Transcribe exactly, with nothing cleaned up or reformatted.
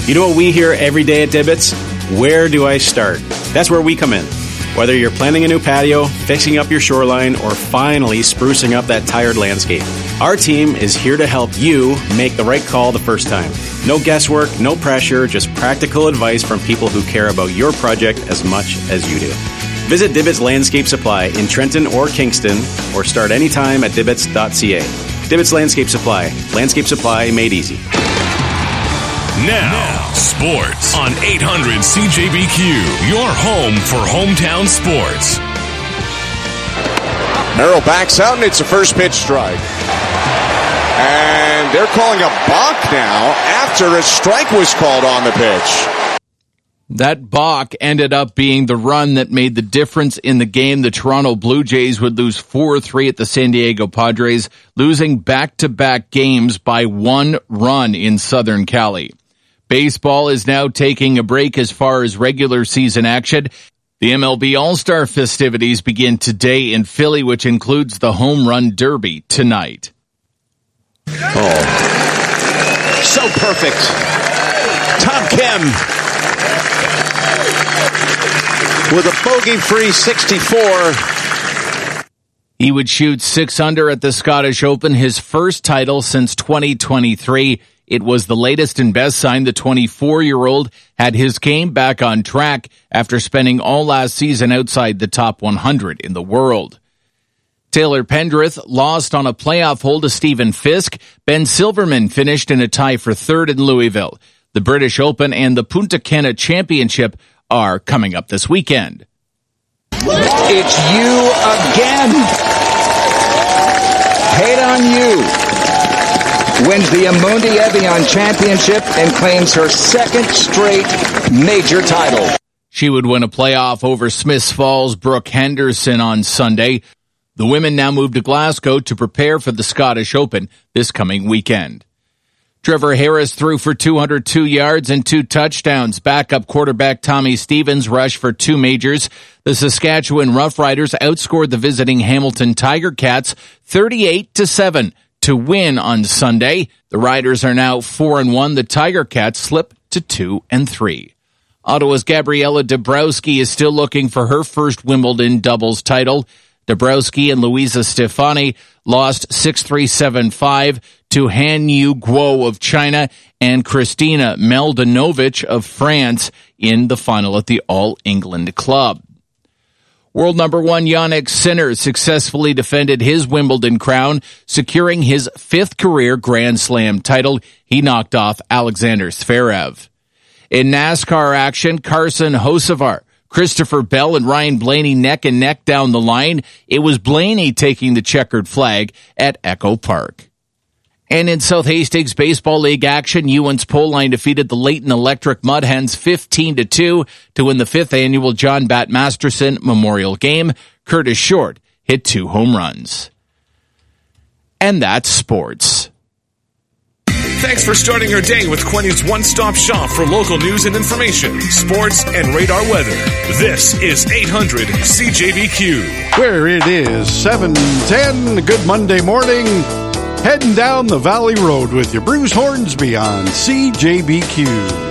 You know what we hear every day at Dibbets? Where do I start? That's where we come in. Whether you're planning a new patio, fixing up your shoreline, or finally sprucing up that tired landscape, our team is here to help you make the right call the first time. No guesswork, no pressure, just practical advice from people who care about your project as much as you do. Visit Dibbets Landscape Supply in Trenton or Kingston, or start anytime at dibbets dot c a. Dibbets Landscape Supply. Landscape supply made easy. Now, now, sports on eight hundred C J B Q, your home for hometown sports. Merrill backs out, and it's a first pitch strike. And they're calling a balk now after a strike was called on the pitch. That balk ended up being the run that made the difference in the game. The Toronto Blue Jays would lose four three at the San Diego Padres, losing back-to-back games by one run in Southern Cali. Baseball is now taking a break as far as regular season action. The M L B All-Star festivities begin today in Philly, which includes the Home Run Derby tonight. Oh, so perfect. Tom Kim with a bogey-free sixty-four. He would shoot six under at the Scottish Open, his first title since twenty twenty-three. It was the latest and best sign. The twenty-four-year-old had his game back on track after spending all last season outside the top one hundred in the world. Taylor Pendrith lost on a playoff hole to Stephen Fisk. Ben Silverman finished in a tie for third in Louisville. The British Open and the Punta Cana Championship are coming up this weekend. It's you again. Hate on you. Wins the Amundi Evian Championship and claims her second straight major title. She would win a playoff over Smiths Falls' Brooke Henderson on Sunday. The women now move to Glasgow to prepare for the Scottish Open this coming weekend. Trevor Harris threw for two hundred two yards and two touchdowns. Backup quarterback Tommy Stevens rushed for two majors. The Saskatchewan Roughriders outscored the visiting Hamilton Tiger Cats thirty-eight to seven to win on Sunday. The Riders are now four and one. The Tiger Cats slip to two and three. Ottawa's Gabriella Dabrowski is still looking for her first Wimbledon doubles title. Dabrowski and Luisa Stefani lost six three seven five to Han Yu Guo of China and Kristina Mladenovic of France in the final at the All England Club. World number one Jannik Sinner successfully defended his Wimbledon crown, securing his fifth career Grand Slam title. He knocked off Alexander Zverev. In NASCAR action, Carson Hocevar, Christopher Bell, and Ryan Blaney neck and neck down the line. It was Blaney taking the checkered flag at Echo Park. And in South Hastings Baseball League action, Ewan's Poleline defeated the Leighton Electric Mudhens fifteen to two to win the fifth annual John Bat Masterson Memorial Game. Curtis Short hit two home runs. And that's sports. Thanks for starting your day with Quinny's one-stop shop for local news and information, sports, and radar weather. This is eight hundred C J B Q. Where it is seven ten. Good Monday morning. Heading down the Valley Road with your Bruce Hornsby on C J B Q.